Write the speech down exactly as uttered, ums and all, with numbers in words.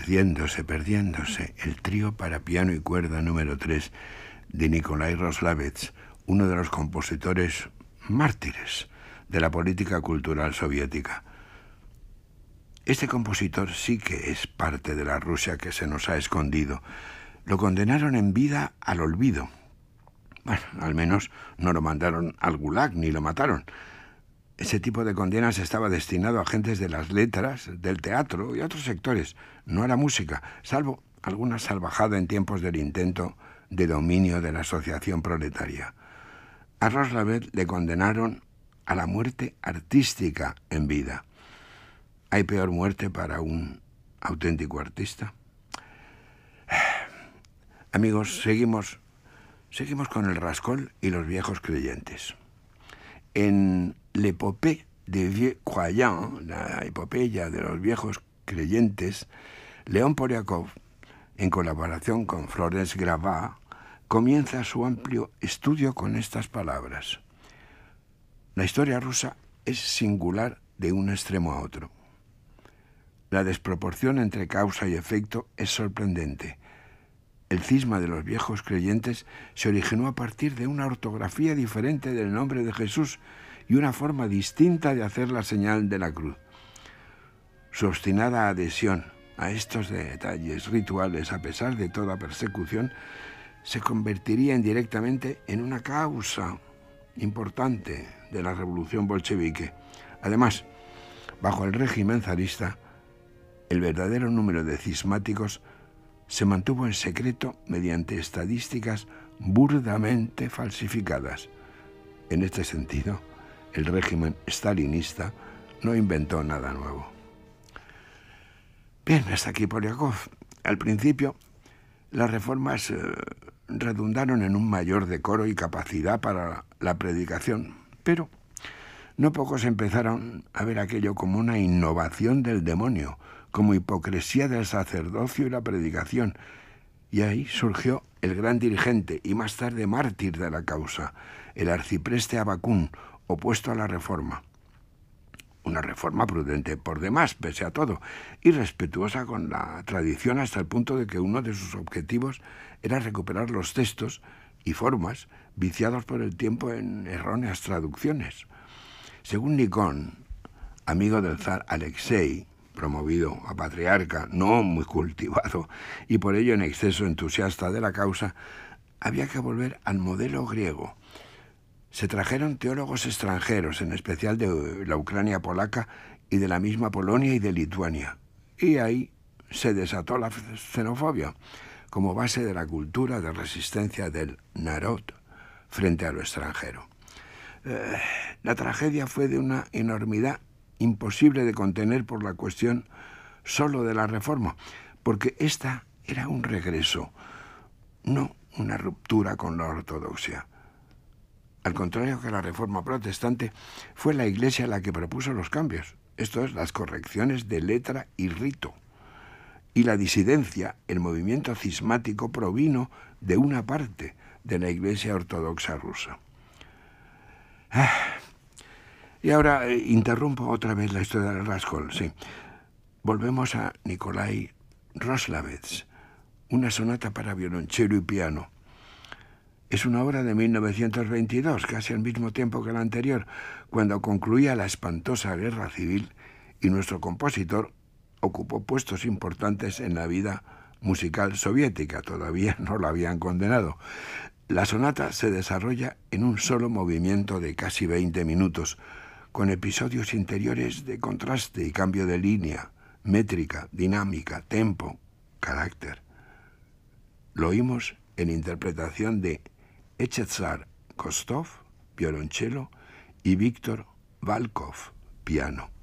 Perdiéndose, perdiéndose, el trío para piano y cuerda número tres de Nikolai Roslavets, uno de los compositores mártires de la política cultural soviética. Este compositor sí que es parte de la Rusia que se nos ha escondido. Lo condenaron en vida al olvido. Bueno, al menos no lo mandaron al Gulag ni lo mataron. Ese tipo de condenas estaba destinado a agentes de las letras, del teatro y otros sectores, no a la música, salvo alguna salvajada en tiempos del intento de dominio de la asociación proletaria. A Roslavets le condenaron a la muerte artística en vida. ¿Hay peor muerte para un auténtico artista? Amigos, seguimos, seguimos con el Rascol y los viejos creyentes. En l'épopée des vieux croyants, la epopeya de los viejos creyentes, León Poliakov, en colaboración con Florence Gravat, comienza su amplio estudio con estas palabras. La historia rusa es singular de un extremo a otro. La desproporción entre causa y efecto es sorprendente. El cisma de los viejos creyentes se originó a partir de una ortografía diferente del nombre de Jesús y una forma distinta de hacer la señal de la cruz. Su obstinada adhesión a estos detalles rituales, a pesar de toda persecución, se convertiría indirectamente en una causa importante de la revolución bolchevique. Además, bajo el régimen zarista, el verdadero número de cismáticos se mantuvo en secreto mediante estadísticas burdamente falsificadas. En este sentido, el régimen stalinista no inventó nada nuevo. Bien, hasta aquí Poliakov. Al principio, las reformas eh, redundaron en un mayor decoro y capacidad para la predicación, pero no pocos empezaron a ver aquello como una innovación del demonio, como hipocresía del sacerdocio y la predicación, y ahí surgió el gran dirigente y más tarde mártir de la causa, el arcipreste Abacún, opuesto a la reforma. Una reforma prudente por demás, pese a todo, y respetuosa con la tradición hasta el punto de que uno de sus objetivos era recuperar los textos y formas viciados por el tiempo en erróneas traducciones. Según Nikon, amigo del zar Alexei, promovido a patriarca, no muy cultivado, y por ello en exceso entusiasta de la causa, había que volver al modelo griego. Se trajeron teólogos extranjeros, en especial de la Ucrania polaca y de la misma Polonia y de Lituania. Y ahí se desató la xenofobia, como base de la cultura de resistencia del narod frente a lo extranjero. Eh, la tragedia fue de una enormidad imposible de contener por la cuestión solo de la reforma, porque esta era un regreso, no una ruptura con la ortodoxia. Al contrario que la reforma protestante, fue la Iglesia la que propuso los cambios, esto es, las correcciones de letra y rito. Y la disidencia, el movimiento cismático, provino de una parte de la Iglesia ortodoxa rusa. Ah, y ahora eh, interrumpo otra vez la historia del Rascol, sí. Volvemos a Nikolai Roslavets, una sonata para violonchelo y piano. Es una obra de mil novecientos veintidós, casi al mismo tiempo que la anterior, cuando concluía la espantosa guerra civil y nuestro compositor ocupó puestos importantes en la vida musical soviética. Todavía no la habían condenado. La sonata se desarrolla en un solo movimiento de casi veinte minutos, con episodios interiores de contraste y cambio de línea, métrica, dinámica, tempo, carácter. Lo oímos en interpretación de Echezar Kostov, violonchelo, y Víctor Valkov, piano.